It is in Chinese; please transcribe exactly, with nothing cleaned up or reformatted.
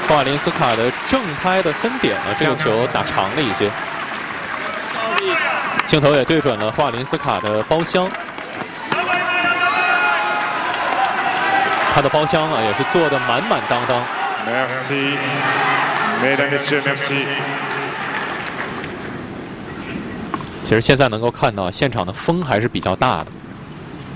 霍瓦林斯卡的正拍的分点呢，这个球打长了一些。镜头也对准了霍瓦林斯卡的包厢，他的包厢啊也是坐得满满当当。 Merci, mesdames, messieurs, merci. 其实现在能够看到现场的风还是比较大的。